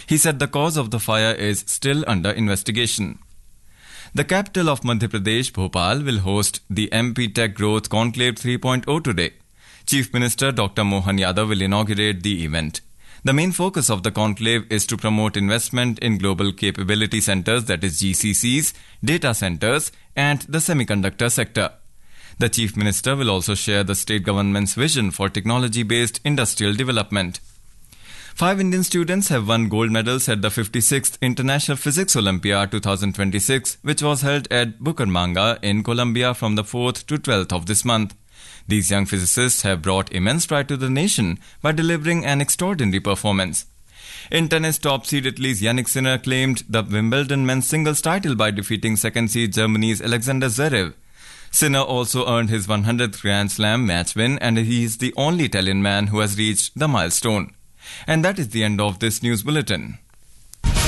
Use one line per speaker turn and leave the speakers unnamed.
He said the cause of the fire is still under investigation. The capital of Madhya Pradesh, Bhopal, will host the MP Tech Growth Conclave 3.0 today. Chief Minister Dr. Mohan Yadav will inaugurate the event. The main focus of the conclave is to promote investment in global capability centers, that is GCCs, data centers, and the semiconductor sector. The Chief Minister will also share the state government's vision for technology-based industrial development. 5 Indian students have won gold medals at the 56th International Physics Olympiad 2026, which was held at Bucaramanga in Colombia from the 4th to 12th of this month. These young physicists have brought immense pride to the nation by delivering an extraordinary performance. In tennis, top seed Italy's Yannick Sinner claimed the Wimbledon men's singles title by defeating second seed Germany's Alexander Zverev. Sinner also earned his 100th Grand Slam match win, and he is the only Italian man who has reached the milestone. And that is the end of this news bulletin.